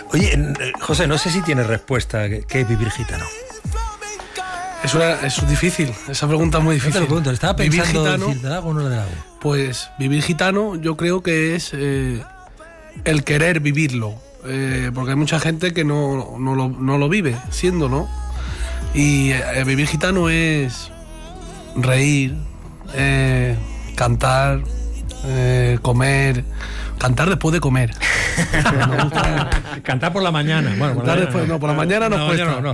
Oye, José, no sé si tienes respuesta. ¿Qué es vivir gitano? Es difícil, esa pregunta es muy difícil. Yo te lo pregunto, estaba pensando vivir gitano, decir de algo o no de algo. Pues vivir gitano yo creo que es el querer vivirlo, porque hay mucha gente que no lo vive siendo, ¿no? Y vivir gitano es reír, cantar, comer, cantar después de comer. Cantar por la mañana. Bueno, Cantar después, no, por la mañana nos cuesta. No.